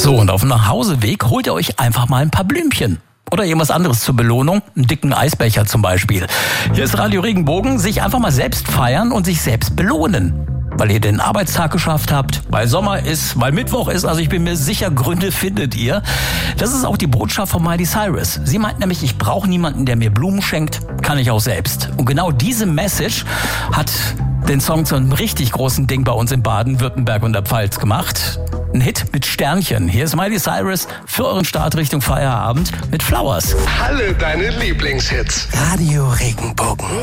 So, und auf dem Nachhauseweg holt ihr euch einfach mal ein paar Blümchen. Oder irgendwas anderes zur Belohnung, einen dicken Eisbecher zum Beispiel. Hier ist Radio Regenbogen, sich einfach mal selbst feiern und sich selbst belohnen. Weil ihr den Arbeitstag geschafft habt, weil Sommer ist, weil Mittwoch ist, also ich bin mir sicher, Gründe findet ihr. Das ist auch die Botschaft von Miley Cyrus. Sie meint nämlich, ich brauche niemanden, der mir Blumen schenkt, kann ich auch selbst. Und genau diese Message hat den Song zu einem richtig großen Ding bei uns in Baden-Württemberg und der Pfalz gemacht. Ein Hit mit Sternchen. Hier ist Miley Cyrus für euren Start Richtung Feierabend mit Flowers. Alle deine Lieblingshits. Radio Regenbogen.